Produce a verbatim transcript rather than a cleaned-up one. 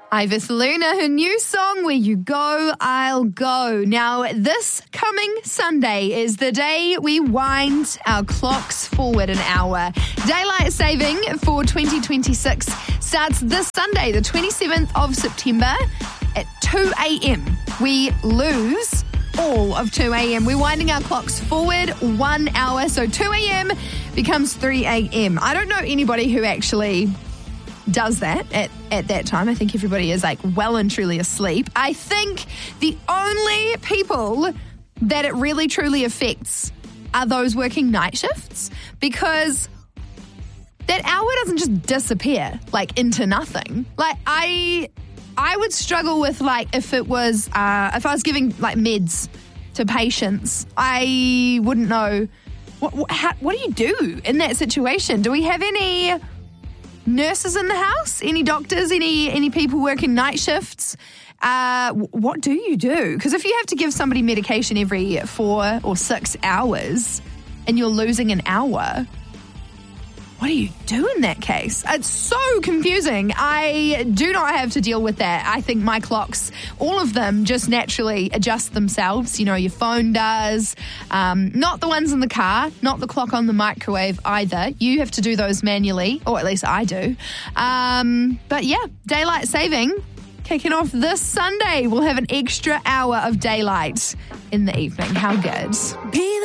Ivis Luna, her new song, Where You Go, I'll Go. Now, this coming Sunday is the day we wind our clocks forward an hour. Daylight saving for twenty twenty-six starts this Sunday, the twenty-seventh of September at two a.m. We lose all of two a.m. We're winding our clocks forward one hour, so two a.m. becomes three a.m. I don't know anybody who actually does that at, at that time. I think everybody is like well and truly asleep. I think the only people that it really truly affects are those working night shifts, because that hour doesn't just disappear like into nothing. Like I I would struggle with like if it was uh, if I was giving like meds to patients, I wouldn't know what what, how, what do you do in that situation? Do we have any nurses in the house? Any doctors? Any any people working night shifts? Uh, what do you do? Because if you have to give somebody medication every four or six hours and you're losing an hour, what do you do in that case? It's so confusing. I do not have to deal with that. I think my clocks, all of them, just naturally adjust themselves. You know, your phone does. Um, not the ones in the car, not the clock on the microwave either. You have to do those manually, or at least I do. Um, but yeah, daylight saving kicking off this Sunday. We'll have an extra hour of daylight in the evening. How good? Be